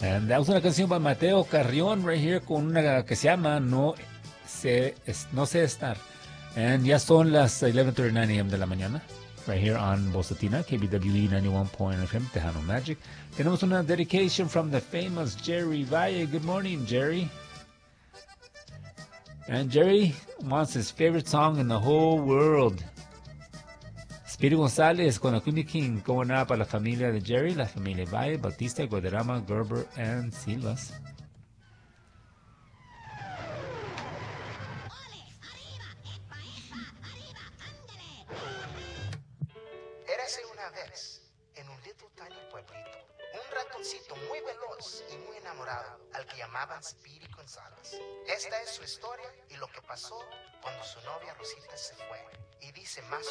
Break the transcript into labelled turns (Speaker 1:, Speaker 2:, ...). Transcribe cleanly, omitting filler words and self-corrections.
Speaker 1: And that was una canción by Mateo Carrión right here con una que se llama No sé estar. And ya son las 11:39 a.m. de la mañana. Right here on Voz Latina, KBWE 91.1 FM, Tejano Magic. Tenemos una dedication from the famous Jerry Valle. Good morning, Jerry. And Jerry wants his favorite song in the whole world. Speedy González con la Cumbia King, como nada para la familia de Jerry, la familia Valle, Bautista, Guadarrama, Gerber, and Silvas.
Speaker 2: Érase una vez, en un little tiny pueblito, un ratoncito muy veloz y muy enamorado, al que llamaban Speedy González. Esta es su historia y lo que pasó cuando su novia Rosita se fue. Y dice más